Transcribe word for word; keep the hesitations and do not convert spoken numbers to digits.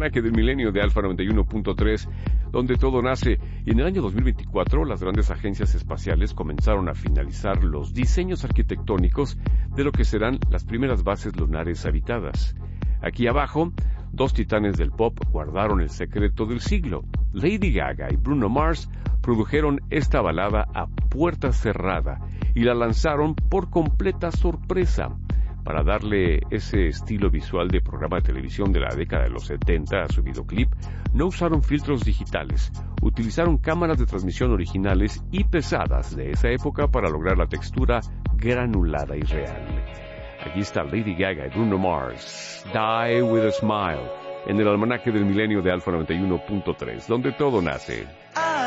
almanaque del milenio de Alfa noventa y uno punto tres, donde todo nace. Y en el año dos mil veinticuatro, las grandes agencias espaciales comenzaron a finalizar los diseños arquitectónicos de lo que serán las primeras bases lunares habitadas. Aquí abajo, dos titanes del pop guardaron el secreto del siglo. Lady Gaga y Bruno Mars produjeron esta balada a puerta cerrada y la lanzaron por completa sorpresa. Para darle ese estilo visual de programa de televisión de la década de los setenta a su videoclip, no usaron filtros digitales, utilizaron cámaras de transmisión originales y pesadas de esa época para lograr la textura granulada y real. Aquí está Lady Gaga y Bruno Mars, Die With A Smile, en el almanaque del milenio de Alfa noventa y uno punto tres, donde todo nace.